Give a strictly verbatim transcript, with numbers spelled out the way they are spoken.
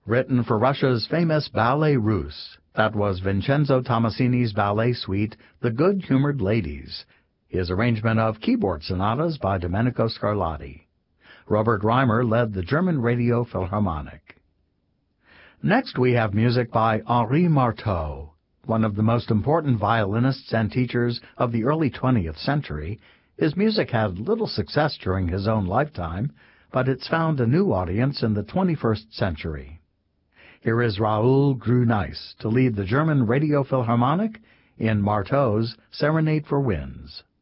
written for Russia's famous Ballet Russe. That was Vincenzo Tommasini's ballet suite, The Good-Humored Ladies, his arrangement of keyboard sonatas by Domenico Scarlatti. Robert Reimer led the German Radio Philharmonic. Next we have music by Henri Marteau, one of the most important violinists and teachers of the early twentieth century. His music had little success during his own lifetime, but it's found a new audience in the twenty-first century. Here is Raoul Grüneiss to lead the German Radio Philharmonic in Marteau's Serenade for Winds.